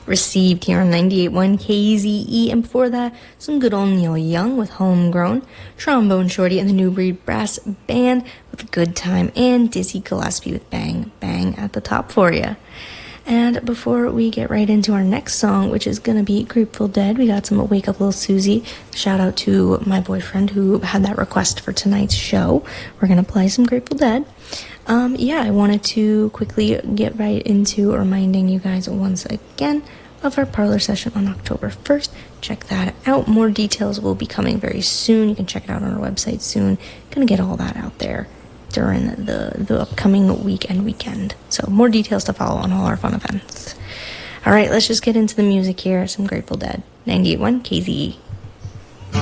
Received here on 98.1 KZE, and before that, some good old Neil Young with Homegrown, Trombone Shorty and the New Breed Brass Band with Good Time, and Dizzy Gillespie with Bang Bang at the top for you. And before we get right into our next song, which is going to be Grateful Dead, we got some Wake Up Little Susie. Shout out to my boyfriend who had that request for tonight's show. We're going to play some Grateful Dead. I wanted to quickly get right into reminding you guys once again of our parlor session on October 1st. Check that out. More details will be coming very soon. You can check it out on our website soon. Gonna get all that out there during the upcoming weekend. So more details to follow on all our fun events. All right, let's just get into the music here. Some Grateful Dead. 98.1 KZE.